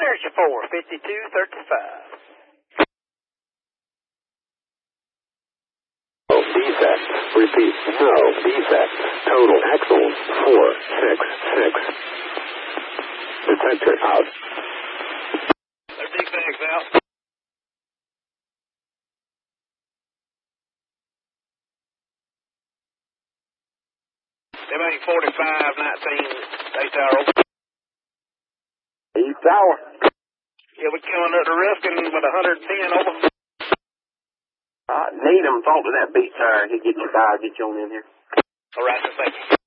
there's your 45235. No defect. Repeat, no defect. Total axle 466. Detector out. There's defects out. MA 4519, East Tower. East Tower. Yeah, we're coming up to Rifkin with 110 over. Needham, talk to that beat tire. He'll get you on in here. All right, thank you.